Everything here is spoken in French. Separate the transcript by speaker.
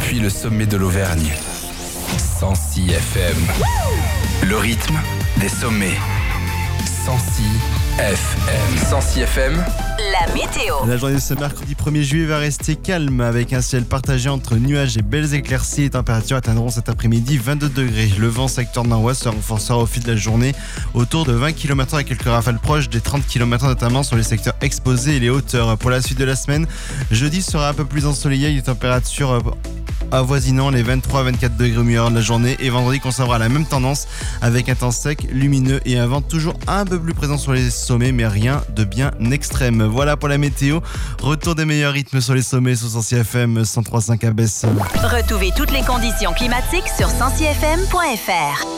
Speaker 1: depuis le sommet de l'Auvergne. 106 FM. Le rythme des sommets. 106 FM. 106 FM.
Speaker 2: La météo.
Speaker 3: La journée de ce mercredi 1er juillet va rester calme avec un ciel partagé entre nuages et belles éclaircies. Les températures atteindront cet après-midi 22 degrés. Le vent secteur nord-ouest se renforcera au fil de la journée autour de 20 km/h avec quelques rafales proches des 30 km/h notamment sur les secteurs exposés et les hauteurs. Pour la suite de la semaine, jeudi sera un peu plus ensoleillé, les températures avoisinant les 23-24 degrés au milieu de la journée, et vendredi conservera la même tendance avec un temps sec, lumineux et un vent toujours un peu plus présent sur les sommets, mais rien de bien extrême. Voilà pour la météo. Retour des meilleurs rythmes sur les sommets sur 106 FM 103.5 à Besse.
Speaker 2: Retrouvez toutes les conditions climatiques sur 106fm.fr.